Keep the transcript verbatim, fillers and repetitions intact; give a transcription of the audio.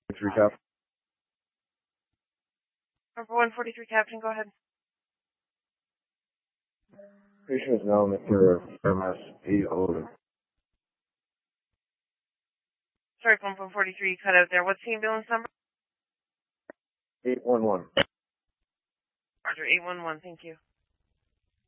Three Cap. Number one forty-three, Captain, go ahead. Patient is now Mister M S eight eleven. Sorry, phone one forty-three, you cut out there. What's the ambulance number? eight one one. Roger, eight one one, thank you.